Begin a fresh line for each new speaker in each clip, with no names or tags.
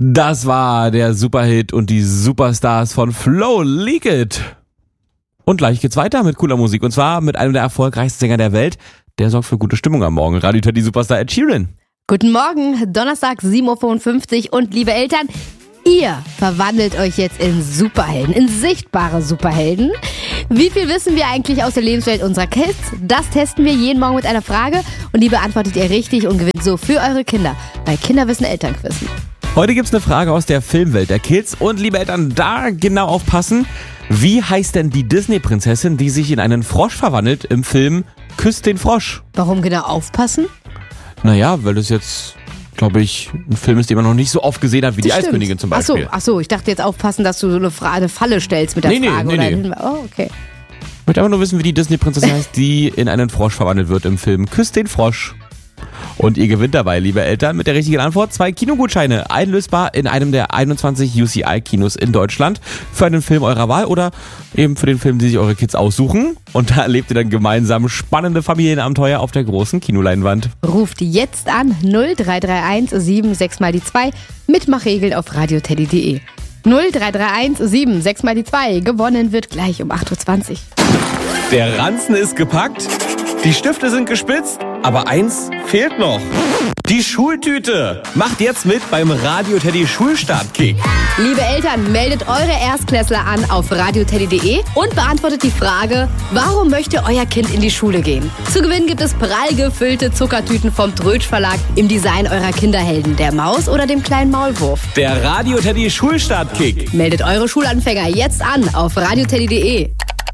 Das war der Superhit und die Superstars von Flo, Leak It. Und gleich geht's weiter mit cooler Musik. Und zwar mit einem der erfolgreichsten Sänger der Welt. Der sorgt für gute Stimmung am Morgen. Radio Teddy Superstar Ed Sheeran.
Guten Morgen, Donnerstag 7.55 Uhr und liebe Eltern, ihr verwandelt euch jetzt in Superhelden, in sichtbare Superhelden. Wie viel wissen wir eigentlich aus der Lebenswelt unserer Kids? Das testen wir jeden Morgen mit einer Frage und die beantwortet ihr richtig und gewinnt so für eure Kinder bei Kinderwissen Elternquizen.
Heute gibt's eine Frage aus der Filmwelt der Kids und liebe Eltern, da genau aufpassen. Wie heißt denn die Disney-Prinzessin, die sich in einen Frosch verwandelt im Film Küss den Frosch?
Warum genau aufpassen?
Naja, weil das jetzt, glaube ich, ein Film ist, den man noch nicht so oft gesehen hat wie die Eiskönigin zum Beispiel.
Ach so, ich dachte jetzt aufpassen, dass du so eine Falle stellst mit der Frage.
Nee.
Oh, okay.
Ich möchte einfach nur wissen, wie die Disney-Prinzessin heißt, die in einen Frosch verwandelt wird im Film Küss den Frosch. Und ihr gewinnt dabei, liebe Eltern, mit der richtigen Antwort 2 Kinogutscheine, einlösbar in einem der 21 UCI-Kinos in Deutschland für einen Film eurer Wahl oder eben für den Film, den sich eure Kids aussuchen. Und da erlebt ihr dann gemeinsam spannende Familienabenteuer auf der großen Kinoleinwand.
Ruft jetzt an 0331 76 mal die 2, Mitmachregeln auf radioteddy.de. 0331 76 mal die 2, gewonnen wird gleich um 8.20 Uhr.
Der Ranzen ist gepackt, die Stifte sind gespitzt, aber eins fehlt noch. Die Schultüte. Macht jetzt mit beim Radio Teddy Schulstartkick.
Liebe Eltern, meldet eure Erstklässler an auf radioteddy.de und beantwortet die Frage, warum möchte euer Kind in die Schule gehen? Zu gewinnen gibt es prall gefüllte Zuckertüten vom Trötsch Verlag im Design eurer Kinderhelden, der Maus oder dem kleinen Maulwurf.
Der Radio Teddy Schulstartkick.
Meldet eure Schulanfänger jetzt an auf radioteddy.de.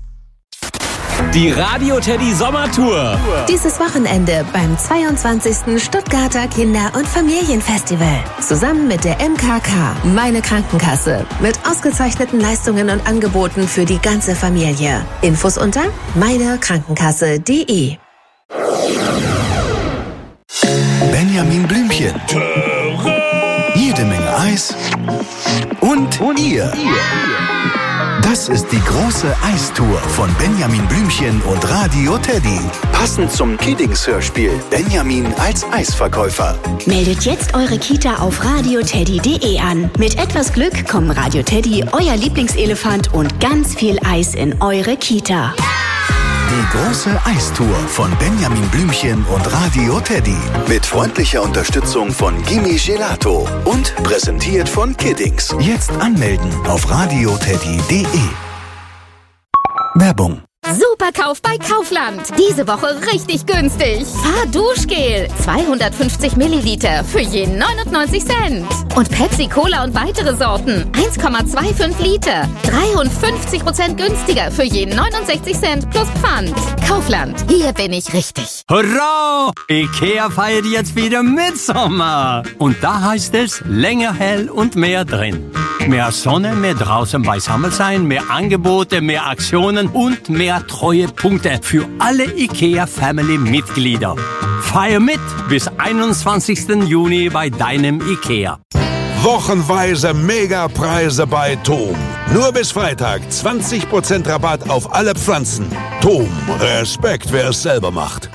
Die Radio Teddy Sommertour.
Dieses Wochenende beim 22. Stuttgarter Kinder- und Familienfestival. Zusammen mit der MKK, meine Krankenkasse. Mit ausgezeichneten Leistungen und Angeboten für die ganze Familie. Infos unter meinekrankenkasse.de.
Benjamin Blümchen. Jede Menge Eis. Und ihr. Das ist die große Eistour von Benjamin Blümchen und Radio Teddy. Passend zum Kiddings-Hörspiel Benjamin als Eisverkäufer.
Meldet jetzt eure Kita auf radioteddy.de an. Mit etwas Glück kommen Radio Teddy, euer Lieblingselefant und ganz viel Eis in eure Kita.
Die große Eistour von Benjamin Blümchen und Radio Teddy. Mit freundlicher Unterstützung von Gimme Gelato. Und präsentiert von Kiddings. Jetzt anmelden auf radioteddy.de. Werbung.
Superkauf bei Kaufland. Diese Woche richtig günstig. Fahrduschgel 250 Milliliter für je 99 Cent. Und Pepsi Cola und weitere Sorten 1,25 Liter. 53% günstiger für je 69 Cent plus Pfand. Kaufland, hier bin ich richtig.
Hurra! Ikea feiert jetzt wieder Mitsommer. Und da heißt es länger hell und mehr drin. Mehr Sonne, mehr draußen beisammen sein, mehr Angebote, mehr Aktionen und mehr Treuepunkte für alle IKEA-Family-Mitglieder. Feier mit bis 21. Juni bei deinem IKEA.
Wochenweise Megapreise bei Tom. Nur bis Freitag 20% Rabatt auf alle Pflanzen. Tom, Respekt, wer es selber macht.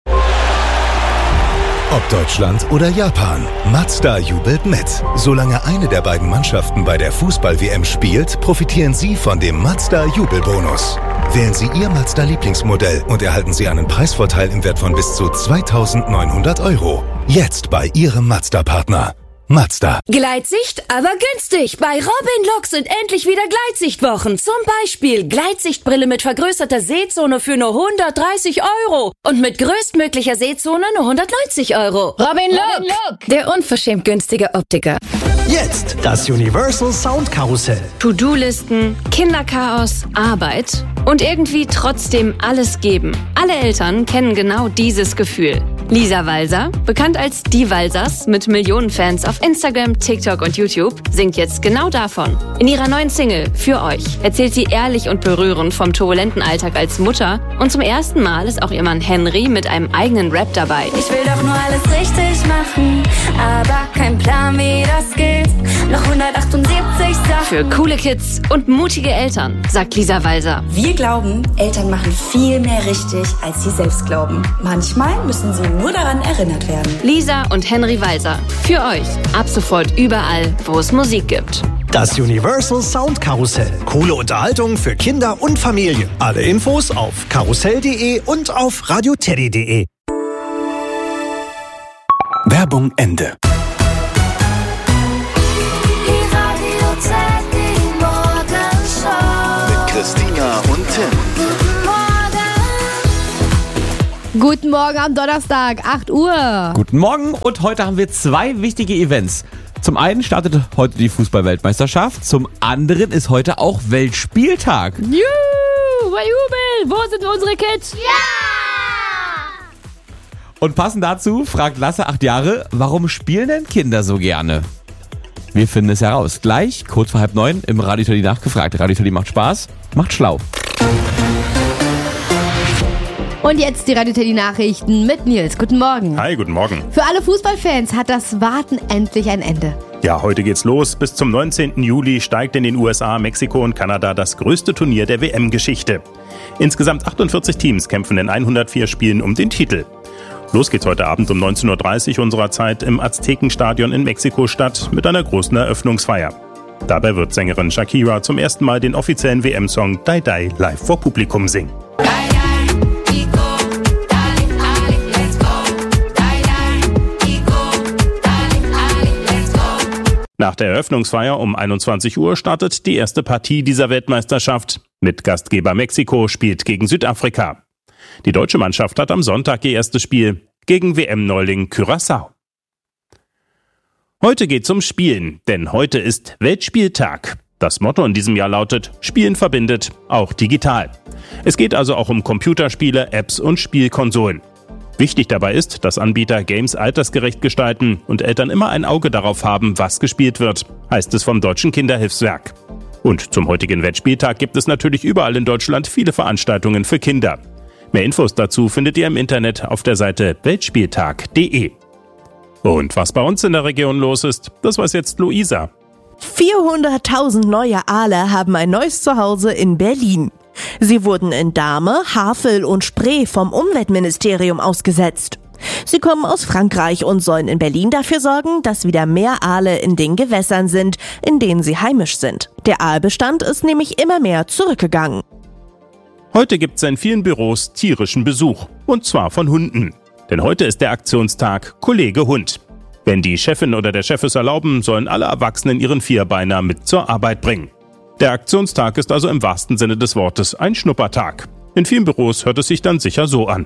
Ob Deutschland oder Japan, Mazda jubelt mit. Solange eine der beiden Mannschaften bei der Fußball-WM spielt, profitieren Sie von dem Mazda-Jubelbonus. Wählen Sie Ihr Mazda-Lieblingsmodell und erhalten Sie einen Preisvorteil im Wert von bis zu 2.900 €. Jetzt bei Ihrem Mazda-Partner. Mazda.
Gleitsicht, aber günstig. Bei Robin Look sind endlich wieder Gleitsichtwochen. Zum Beispiel Gleitsichtbrille mit vergrößerter Sehzone für nur 130 € und mit größtmöglicher Sehzone nur 190 €.
Robin Look, der unverschämt günstige Optiker.
Jetzt das Universal Sound Karussell.
To-Do-Listen, Kinderchaos, Arbeit und irgendwie trotzdem alles geben. Alle Eltern kennen genau dieses Gefühl. Lisa Walser, bekannt als Die Walsers mit Millionen Fans auf Instagram, TikTok und YouTube, singt jetzt genau davon. In ihrer neuen Single Für euch erzählt sie ehrlich und berührend vom turbulenten Alltag als Mutter und zum ersten Mal ist auch ihr Mann Henry mit einem eigenen Rap dabei.
Ich will doch nur alles richtig machen, aber kein Plan, wie das geht. Noch 178
Für coole Kids und mutige Eltern, sagt Lisa Walser.
Wir glauben, Eltern machen viel mehr richtig, als sie selbst glauben. Manchmal müssen sie nur daran erinnert werden.
Lisa und Henry Walser. Für euch. Ab sofort überall, wo es Musik gibt.
Das Universal Sound Karussell. Coole Unterhaltung für Kinder und Familien. Alle Infos auf karussell.de und auf radioteddy.de.
Werbung Ende. Mit Christina und Tim.
Guten Morgen am Donnerstag, 8 Uhr.
Guten Morgen und heute haben wir 2 wichtige Events. Zum einen startet heute die Fußball-Weltmeisterschaft, zum anderen ist heute auch Weltspieltag.
Juhu, Jubel, wo sind unsere Kids?
Und passend dazu fragt Lasse, 8 Jahre, warum spielen denn Kinder so gerne? Wir finden es heraus. Gleich, kurz vor 8:30 im Radio Teddy nachgefragt. Radio Teddy macht Spaß, macht schlau.
Und jetzt die Radio Teddy Nachrichten mit Nils. Guten Morgen.
Hi, guten Morgen.
Für alle Fußballfans hat das Warten endlich ein Ende.
Ja, heute geht's los. Bis zum 19. Juli steigt in den USA, Mexiko und Kanada das größte Turnier der WM-Geschichte. Insgesamt 48 Teams kämpfen in 104 Spielen um den Titel. Los geht's heute Abend um 19.30 Uhr unserer Zeit im Aztekenstadion in Mexiko-Stadt mit einer großen Eröffnungsfeier. Dabei wird Sängerin Shakira zum ersten Mal den offiziellen WM-Song Die Die live vor Publikum singen. Nach der Eröffnungsfeier um 21 Uhr startet die erste Partie dieser Weltmeisterschaft. Mit Gastgeber Mexiko spielt gegen Südafrika. Die deutsche Mannschaft hat am Sonntag ihr erstes Spiel gegen WM-Neuling Curaçao. Heute geht's um Spielen, denn heute ist Weltspieltag. Das Motto in diesem Jahr lautet: Spielen verbindet, auch digital. Es geht also auch um Computerspiele, Apps und Spielkonsolen. Wichtig dabei ist, dass Anbieter Games altersgerecht gestalten und Eltern immer ein Auge darauf haben, was gespielt wird, heißt es vom Deutschen Kinderhilfswerk. Und zum heutigen Weltspieltag gibt es natürlich überall in Deutschland viele Veranstaltungen für Kinder. Mehr Infos dazu findet ihr im Internet auf der Seite weltspieltag.de. Und was bei uns in der Region los ist, das weiß jetzt Luisa.
400.000 neue Aale haben ein neues Zuhause in Berlin. Sie wurden in Dahme, Havel und Spree vom Umweltministerium ausgesetzt. Sie kommen aus Frankreich und sollen in Berlin dafür sorgen, dass wieder mehr Aale in den Gewässern sind, in denen sie heimisch sind. Der Aalbestand ist nämlich immer mehr zurückgegangen.
Heute gibt es in vielen Büros tierischen Besuch, und zwar von Hunden. Denn heute ist der Aktionstag Kollege Hund. Wenn die Chefin oder der Chef es erlauben, sollen alle Erwachsenen ihren Vierbeiner mit zur Arbeit bringen. Der Aktionstag ist also im wahrsten Sinne des Wortes ein Schnuppertag. In vielen Büros hört es sich dann sicher so an.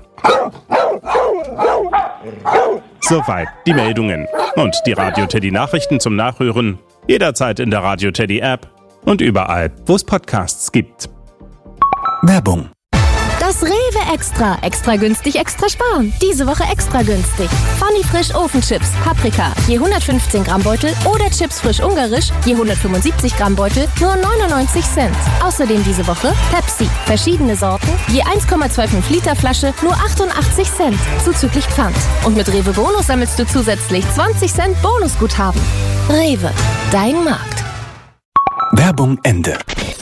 Soweit die Meldungen. Und die Radio Teddy Nachrichten zum Nachhören jederzeit in der Radio Teddy App und überall, wo es Podcasts gibt.
Werbung.
Das Rewe Extra. Extra günstig, extra sparen. Diese Woche extra günstig. Funny Frisch Ofenchips, Paprika, je 115 Gramm Beutel oder Chips frisch ungarisch, je 175 Gramm Beutel, nur 99 Cent. Außerdem diese Woche Pepsi, verschiedene Sorten, je 1,25 Liter Flasche, nur 88 Cent, zuzüglich Pfand. Und mit Rewe Bonus sammelst du zusätzlich 20 Cent Bonusguthaben. Rewe, dein Markt.
Werbung Ende.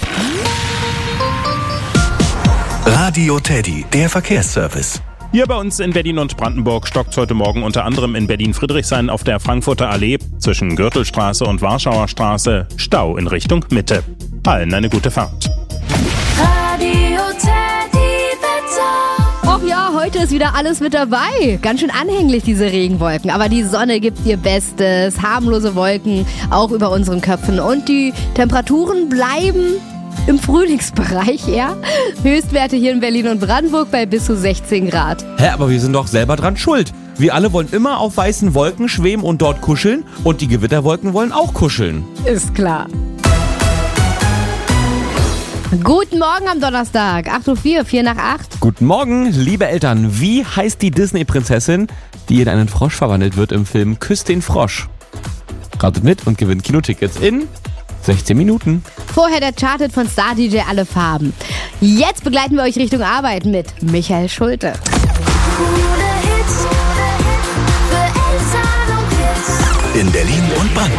Radio Teddy, der Verkehrsservice.
Hier bei uns in Berlin und Brandenburg stockt heute Morgen unter anderem in Berlin-Friedrichshain auf der Frankfurter Allee zwischen Gürtelstraße und Warschauer Straße Stau in Richtung Mitte. Allen eine gute Fahrt.
Radio Teddy Wetter. Och ja, heute ist wieder alles mit dabei. Ganz schön anhänglich, diese Regenwolken. Aber die Sonne gibt ihr Bestes. Harmlose Wolken auch über unseren Köpfen. Und die Temperaturen bleiben im Frühlingsbereich, ja. Höchstwerte hier in Berlin und Brandenburg bei bis zu 16 Grad.
Hä, aber wir sind doch selber dran schuld. Wir alle wollen immer auf weißen Wolken schweben und dort kuscheln. Und die Gewitterwolken wollen auch kuscheln.
Ist klar. Guten Morgen am Donnerstag, 8:04 Uhr, 8:04.
Guten Morgen, liebe Eltern. Wie heißt die Disney-Prinzessin, die in einen Frosch verwandelt wird im Film Küss den Frosch? Ratet mit und gewinnt Kinotickets in 16 Minuten.
Vorher der Charted von Star DJ Alle Farben. Jetzt begleiten wir euch Richtung Arbeit mit Michael Schulte.
In Berlin und Brandenburg.